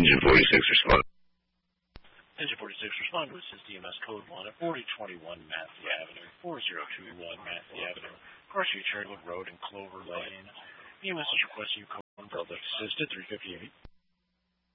Engine 46 respond. Engine 46 respond to assist EMS code 1 at 4021 Matthew Avenue, 4021 Matthew Avenue, Varsity Cherrywood Road and Clover Lane. EMS is requesting you code 1 for assist at 358.